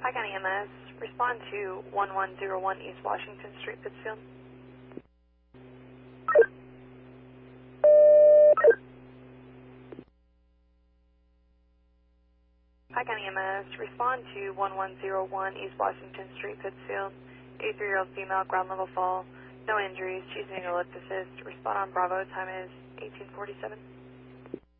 Hi, County EMS. Respond to 1101 East Washington Street, Pittsfield. Hi, County EMS. Respond to 1101 East Washington Street, Pittsfield. 83-year-old female, ground level fall. No injuries. She's needing a lift assist. Respond on Bravo. Time is 1847.